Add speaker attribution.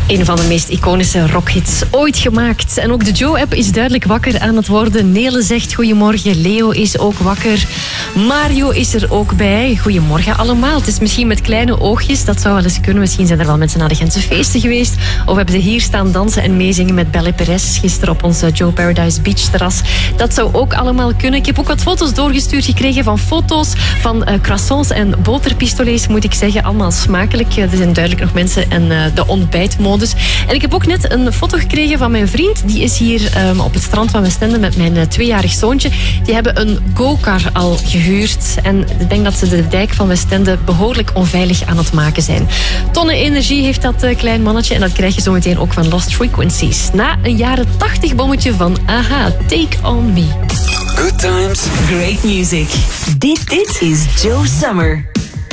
Speaker 1: Een van de meest iconische rockhits ooit gemaakt. En ook de Joe-app is duidelijk wakker aan het worden. Nele zegt goedemorgen. Leo is ook wakker. Mario is er ook bij. Goedemorgen allemaal. Het is misschien met kleine oogjes. Dat zou wel eens kunnen. Misschien zijn er wel mensen naar de Gentse feesten geweest. Of hebben ze hier staan dansen en meezingen met Belle Perez gisteren op ons Joe Paradise Beach terras. Dat zou ook allemaal kunnen. Ik heb ook wat foto's doorgestuurd gekregen van foto's van croissants en boterpistolets, moet ik zeggen. Allemaal smakelijk. Er zijn duidelijk nog mensen en de ontbijtmodus. En ik heb ook net een foto gekregen van mijn vriend. Die is hier op het strand van Westende met mijn 2-jarig zoontje. Die hebben een go-kar al gehuurd. En ik denk dat ze de dijk van Westende behoorlijk onveilig aan het maken zijn. Tonnen energie heeft dat klein mannetje. En dat krijg je zo meteen ook van Lost Frequencies. Na een jaren 80 bommetje van AHA, Take On Me.
Speaker 2: Good times.
Speaker 3: Great music. Dit is Joe Summer.